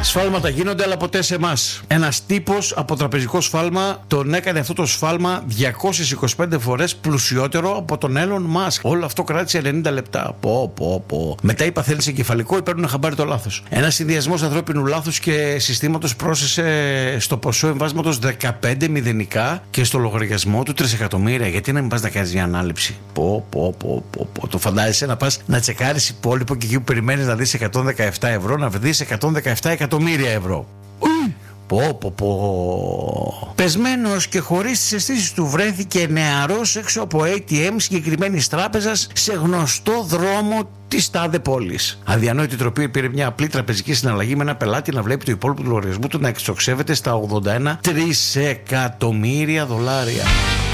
Σφάλματα γίνονται, αλλά ποτέ σε εμάς. Ένας τύπος από τραπεζικό σφάλμα τον έκανε αυτό το σφάλμα 225 φορές πλουσιότερο από τον Elon Musk. Όλο αυτό κράτησε 90 λεπτά. Μετά είπα θέλει εγκεφαλικό ή παίρνουν χαμπάρι το λάθος. Ένας συνδυασμός ανθρώπινου λάθους και συστήματος πρόσθεσε στο ποσό εμβάσματος 15 μηδενικά και στο λογαριασμό του 3 εκατομμύρια. Γιατί να μην πας να κάνεις μια ανάληψη? Το φαντάζεσαι να πας να τσεκάρεις υπόλοιπο και εκεί που περιμένεις να δεις 117 ευρώ να δεις 117 εκατομμύρια ευρώ. Πεσμένος και χωρίς τις αισθήσεις του βρέθηκε νεαρός έξω από ATM συγκεκριμένης τράπεζας σε γνωστό δρόμο της τάδε πόλης. Αδιανόητη τροπή πήρε μια απλή τραπεζική συναλλαγή με ένα πελάτη να βλέπει το υπόλοιπο του λογαριασμού του να εξοξεύεται στα 81 τρισεκατομμύρια δολάρια.